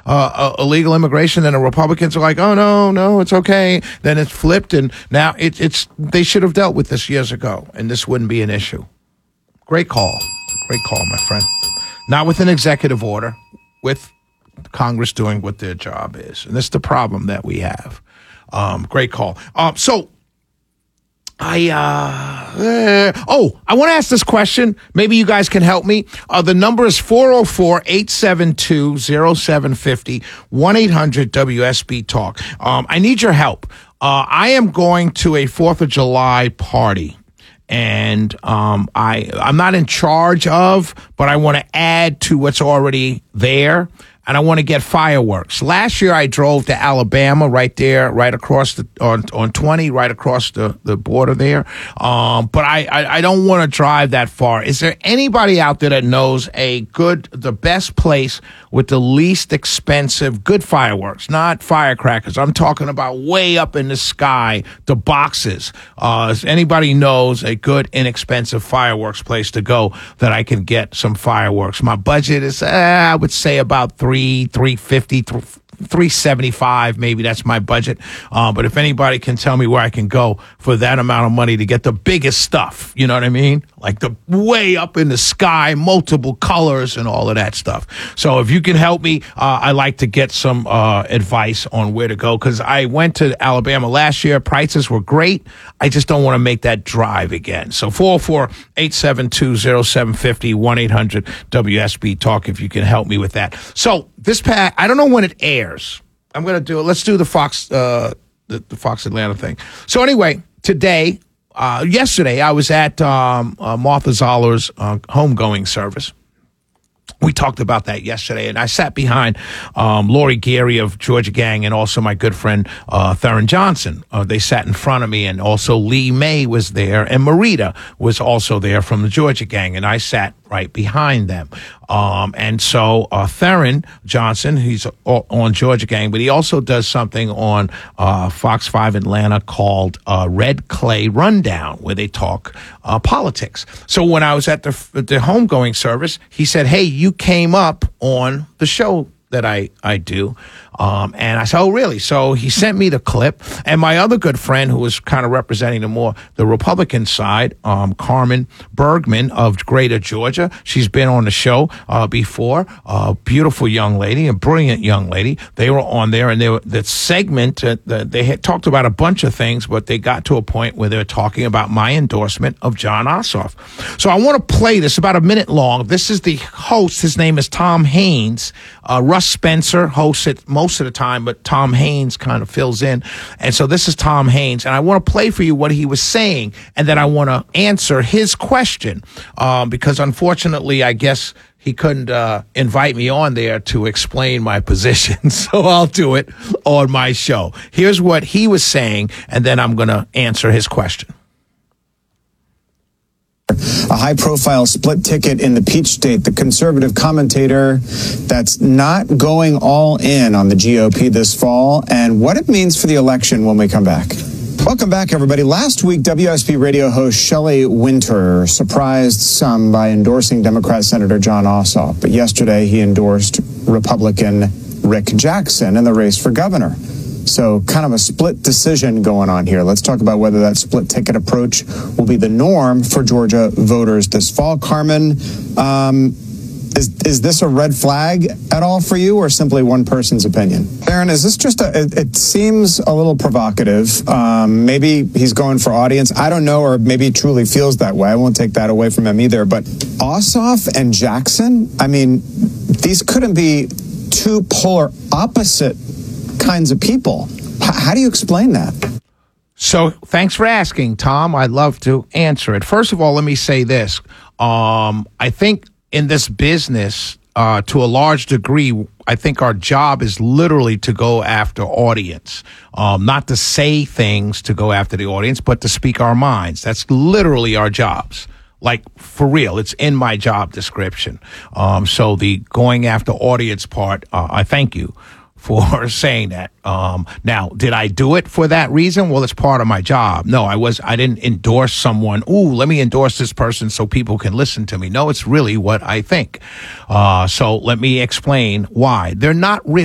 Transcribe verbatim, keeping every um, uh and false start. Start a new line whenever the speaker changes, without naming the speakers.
uh, uh, illegal immigration, then the Republicans are like, oh, no, no, it's okay. Then it's flipped, and now it, it's they should have dealt with this years ago, and this wouldn't be an issue. Great call. Great call, my friend. Not with an executive order, with Congress doing what their job is. And that's the problem that we have. Um, great call. Um, so, I, uh, eh, oh, I want to ask this question. Maybe you guys can help me. Uh, the number is four oh four, eight seven two, oh seven five oh, one eight hundred W S B Talk. Um, I need your help. Uh, I am going to a fourth of July party. And um, I, I'm not in charge of, but I want to add to what's already there. And I want to get fireworks. Last year, I drove to Alabama, right there, right across the on on twenty, right across the, the border there. Um, but I, I, I don't want to drive that far. Is there anybody out there that knows a good, the best place with the least expensive, good fireworks, not firecrackers? I'm talking about way up in the sky, the boxes. Uh, if anybody knows a good, inexpensive fireworks place to go that I can get some fireworks? My budget is, eh, I would say about three. three fifty, three seventy-five, maybe that's my budget. Uh, but if anybody can tell me where I can go for that amount of money to get the biggest stuff, you know what I mean? Like the way up in the sky, multiple colors and all of that stuff. So if you can help me, uh, I like to get some uh, advice on where to go, because I went to Alabama last year. Prices were great. I just don't want to make that drive again. So four oh four, eight seven two, oh seven five oh, one eight hundred W S B Talk if you can help me with that. So this pack, I don't know when it airs. I'm going to do it. Let's do the Fox, uh, the, the Fox Atlanta thing. So anyway, today, uh, yesterday, I was at um, uh, Martha Zoller's uh, homegoing service. We talked about that yesterday, and I sat behind um, Lori Geary of Georgia Gang and also my good friend uh, Theron Johnson. Uh, they sat in front of me, and also Lee May was there, and Marita was also there from the Georgia Gang, and I sat right behind them. Um, and so uh, Theron Johnson, he's on Georgia Gang, but he also does something on uh, Fox five Atlanta called uh, Red Clay Rundown, where they talk uh, politics. So when I was at the, the homegoing service, he said, hey, you came up on the show that I, I do. Um, and I said, oh, really? So he sent me the clip. And my other good friend, who was kind of representing the more the Republican side, um, Carmen Bergman of Greater Georgia. She's been on the show uh, before. Uh, beautiful young lady, a brilliant young lady. They were on there, and they were, that segment, uh, the, they had talked about a bunch of things, but they got to a point where they were talking about my endorsement of Jon Ossoff. So I want to play this, about a minute long. This is the host. His name is Tom Haynes. Uh, Russ Spencer hosts it most of the time, but Tom Haynes kind of fills in. And so this is Tom Haynes, and I want to play for you what he was saying, and then I want to answer his question, um, because unfortunately, I guess he couldn't uh, invite me on there to explain my position, so I'll do it on my show. Here's what he was saying, and then I'm going to answer his question.
A high-profile split ticket in the Peach State, the conservative commentator that's not going all in on the G O P this fall, and what it means for the election when we come back. Welcome back, everybody. Last week, W S B radio host Shelley Winter surprised some by endorsing Democrat Senator Jon Ossoff, but yesterday he endorsed Republican Rick Jackson in the race for governor. So kind of a split decision going on here. Let's talk about whether that split ticket approach will be the norm for Georgia voters this fall. Carmen, um, is is this a red flag at all for you, or simply one person's opinion? Aaron, is this just a, it, it seems a little provocative. Um, maybe he's going for audience. I don't know, or maybe he truly feels that way. I won't take that away from him either. But Ossoff and Jackson, I mean, these couldn't be two polar opposite kinds of people. H- how do you explain that?
So thanks for asking, Tom. I'd love to answer it. First of all, let me say this. Um, I think in this business, uh, to a large degree, I think our job is literally to go after audience, um, not to say things to go after the audience, but to speak our minds. That's literally our jobs. Like, for real, it's in my job description. Um, so the going after audience part, uh, I thank you for saying that. Um, now, did I do it for that reason? Well, it's part of my job. No, I was, I didn't endorse someone. Ooh, let me endorse this person so people can listen to me. No, it's really what I think. Uh, so let me explain why. They're not really